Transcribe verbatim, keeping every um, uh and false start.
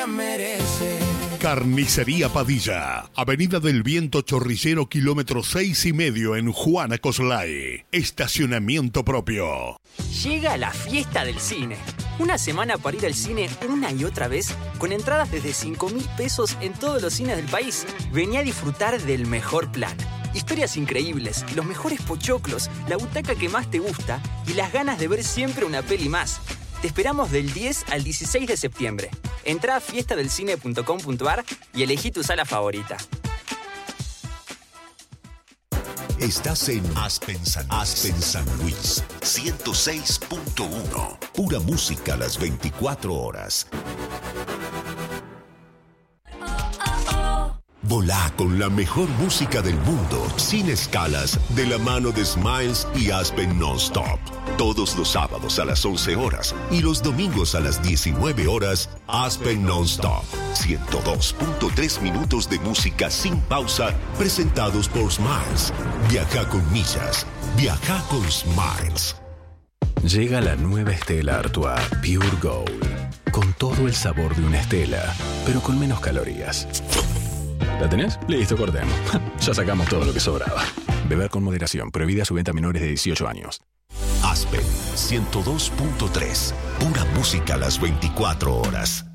ella merece. Carnicería Padilla, Avenida del Viento Chorrillero, kilómetro seis y medio en Juana Coslay. Estacionamiento propio. Llega la fiesta del cine. Una semana para ir al cine una y otra vez, con entradas desde cinco mil pesos en todos los cines del país. Vení a disfrutar del mejor plan. Historias increíbles, los mejores pochoclos, la butaca que más te gusta y las ganas de ver siempre una peli más. Te esperamos del diez al dieciséis de septiembre. Entrá a fiesta del cine punto com punto a r y elegí tu sala favorita. Estás en Aspen San, Aspen San Luis, ciento seis punto uno. Pura música a las veinticuatro horas. Volá con la mejor música del mundo, sin escalas, de la mano de Smiles y Aspen Non-Stop. Todos los sábados a las once horas y los domingos a las diecinueve horas, Aspen Non-Stop. ciento dos punto tres minutos de música sin pausa, presentados por Smiles. Viaja con millas. Viaja con Smiles. Llega la nueva Stella Artois Pure Gold, con todo el sabor de una Stella, pero con menos calorías. ¿La tenés? Listo, cortemos. Ya sacamos todo lo que sobraba. Beber con moderación. Prohibida su venta a menores de dieciocho años. Aspen ciento dos punto tres. Pura música a las veinticuatro horas.